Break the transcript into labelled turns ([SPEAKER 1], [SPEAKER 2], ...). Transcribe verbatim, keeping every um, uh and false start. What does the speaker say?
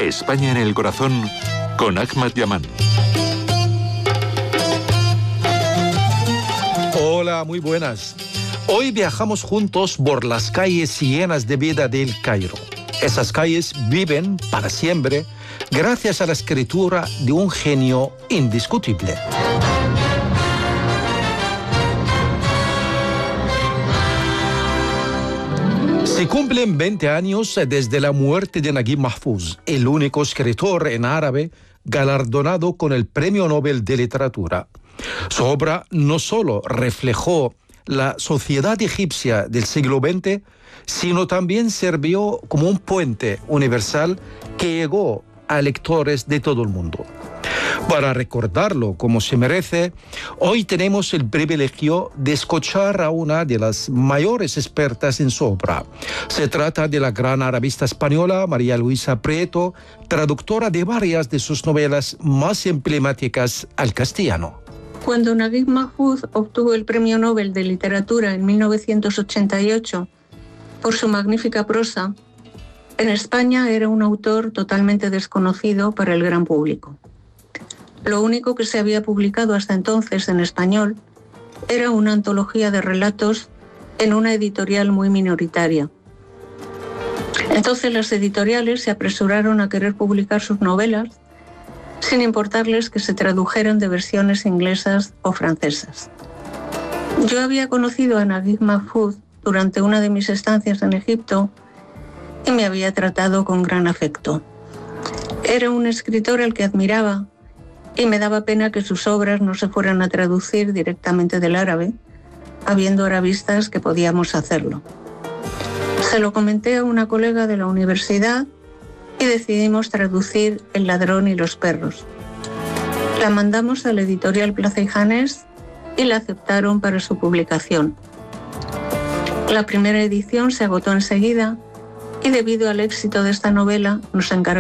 [SPEAKER 1] España en el corazón, con Ahmad Yaman.
[SPEAKER 2] Hola, muy buenas. Hoy viajamos juntos por las calles llenas de vida del Cairo. Esas calles viven para siempre gracias a la escritura de un genio indiscutible. Se cumplen veinte años desde la muerte de Naguib Mahfouz, el único escritor en árabe galardonado con el Premio Nobel de Literatura. Su obra no solo reflejó la sociedad egipcia del siglo veinte, sino también sirvió como un puente universal que llegó a lectores de todo el mundo. Para recordarlo como se merece, hoy tenemos el privilegio de escuchar a una de las mayores expertas en su obra. Se trata de la gran arabista española María Luisa Prieto, traductora de varias de sus novelas más emblemáticas al castellano.
[SPEAKER 3] Cuando Naguib Mahfouz obtuvo el Premio Nobel de Literatura en mil novecientos ochenta y ocho por su magnífica prosa, en España era un autor totalmente desconocido para el gran público. Lo único que se había publicado hasta entonces en español era una antología de relatos en una editorial muy minoritaria. Entonces las editoriales se apresuraron a querer publicar sus novelas sin importarles que se tradujeran de versiones inglesas o francesas. Yo había conocido a Naguib Mahfouz durante una de mis estancias en Egipto y me había tratado con gran afecto. Era un escritor al que admiraba y me daba pena que sus obras no se fueran a traducir directamente del árabe, habiendo arabistas que podíamos hacerlo. Se lo comenté a una colega de la universidad y decidimos traducir El ladrón y los perros. La mandamos a la editorial Plaza y Janés y la aceptaron para su publicación. La primera edición se agotó enseguida y debido al éxito de esta novela nos encargamos